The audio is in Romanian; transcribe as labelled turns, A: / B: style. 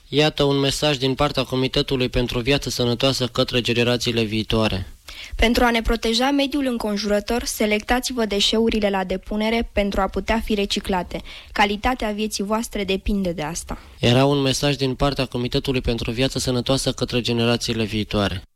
A: Iată un mesaj din partea Comitetului pentru Viață Sănătoasă către generațiile viitoare.
B: Pentru a ne proteja mediul înconjurător, selectați-vă deșeurile la depunere pentru a putea fi reciclate. Calitatea vieții voastre depinde de asta.
A: Era un mesaj din partea Comitetului pentru Viață Sănătoasă către generațiile viitoare.